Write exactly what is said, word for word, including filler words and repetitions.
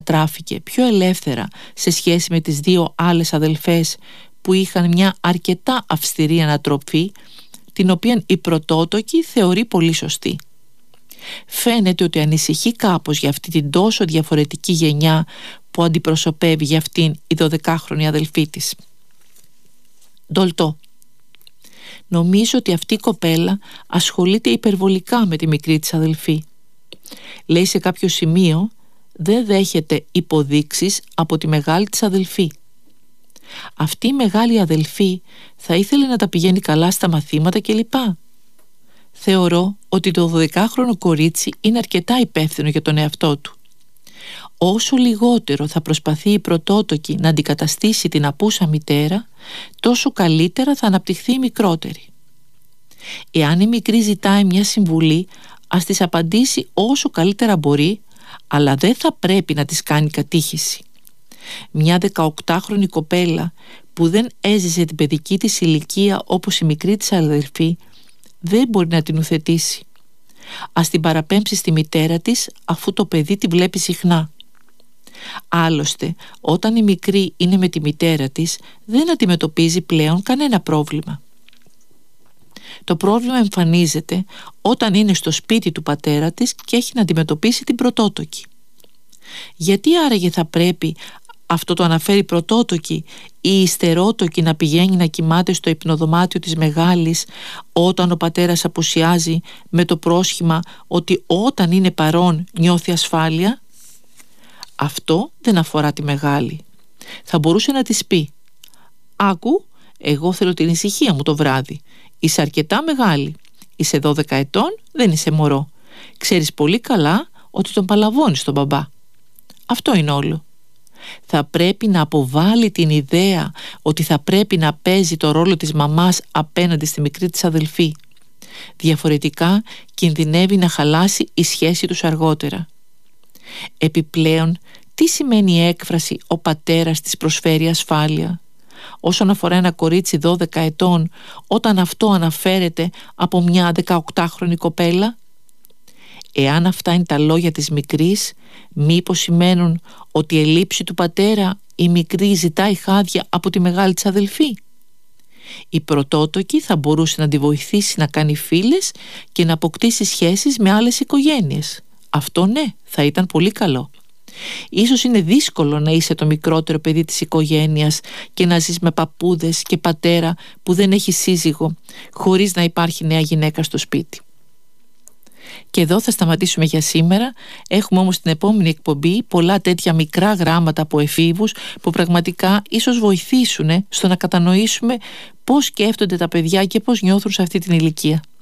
τράφηκε πιο ελεύθερα σε σχέση με τις δύο άλλες αδελφές που είχαν μια αρκετά αυστηρή ανατροφή, την οποία η πρωτότοκη θεωρεί πολύ σωστή. Φαίνεται ότι ανησυχεί κάπως για αυτή την τόσο διαφορετική γενιά που αντιπροσωπεύει για αυτήν η δωδεκάχρονη αδελφή της. Ντολτό. Νομίζω ότι αυτή η κοπέλα ασχολείται υπερβολικά με τη μικρή της αδελφή. Λέει σε κάποιο σημείο δεν δέχεται υποδείξεις από τη μεγάλη της αδελφή. Αυτή η μεγάλη αδελφή θα ήθελε να τα πηγαίνει καλά στα μαθήματα κλπ. Θεωρώ ότι το δωδεκάχρονο κορίτσι είναι αρκετά υπεύθυνο για τον εαυτό του. Όσο λιγότερο θα προσπαθεί η πρωτότοκη να αντικαταστήσει την απούσα μητέρα, τόσο καλύτερα θα αναπτυχθεί η μικρότερη. Εάν η μικρή ζητάει μια συμβουλή, ας της απαντήσει όσο καλύτερα μπορεί, αλλά δεν θα πρέπει να της κάνει κατήχηση. Μια δεκαοκτάχρονη κοπέλα που δεν έζησε την παιδική της ηλικία όπως η μικρή της αδελφή δεν μπορεί να την ουθετήσει. Ας την παραπέμψει στη μητέρα της, αφού το παιδί τη βλέπει συχνά. Άλλωστε, όταν η μικρή είναι με τη μητέρα της, δεν αντιμετωπίζει πλέον κανένα πρόβλημα. Το πρόβλημα εμφανίζεται όταν είναι στο σπίτι του πατέρα της και έχει να αντιμετωπίσει την πρωτότοκη. Γιατί άραγε θα πρέπει, αυτό το αναφέρει πρωτότοκη, η υστερότοκη να πηγαίνει να κοιμάται στο υπνοδωμάτιο της μεγάλης όταν ο πατέρας απουσιάζει, με το πρόσχημα ότι όταν είναι παρόν νιώθει ασφάλεια? Αυτό δεν αφορά τη μεγάλη. Θα μπορούσε να της πει: «Άκου, εγώ θέλω την ησυχία μου το βράδυ. Είσαι αρκετά μεγάλη. Είσαι δώδεκα ετών, δεν είσαι μωρό. Ξέρεις πολύ καλά ότι τον παλαβώνεις τον μπαμπά». Αυτό είναι όλο. Θα πρέπει να αποβάλει την ιδέα ότι θα πρέπει να παίζει το ρόλο της μαμάς απέναντι στη μικρή της αδελφή. Διαφορετικά κινδυνεύει να χαλάσει η σχέση τους αργότερα. Επιπλέον, τι σημαίνει η έκφραση «ο πατέρας της προσφέρει ασφάλεια» όσον αφορά ένα κορίτσι δώδεκα ετών, όταν αυτό αναφέρεται από μια δεκαοκτάχρονη κοπέλα? Εάν αυτά είναι τα λόγια της μικρής, μήπως σημαίνουν ότι η ελλείψη του πατέρα η μικρή ζητάει χάδια από τη μεγάλη της αδελφή? Η πρωτότοκη θα μπορούσε να τη βοηθήσει να κάνει φίλες και να αποκτήσει σχέσεις με άλλες οικογένειες. Αυτό ναι, θα ήταν πολύ καλό. Ίσως είναι δύσκολο να είσαι το μικρότερο παιδί της οικογένειας και να ζεις με παππούδες και πατέρα που δεν έχει σύζυγο, χωρίς να υπάρχει νέα γυναίκα στο σπίτι. Και εδώ θα σταματήσουμε για σήμερα. Έχουμε όμως στην επόμενη εκπομπή πολλά τέτοια μικρά γράμματα από εφήβους που πραγματικά ίσως βοηθήσουν στο να κατανοήσουμε πώς σκέφτονται τα παιδιά και πώς νιώθουν σε αυτή την ηλικία.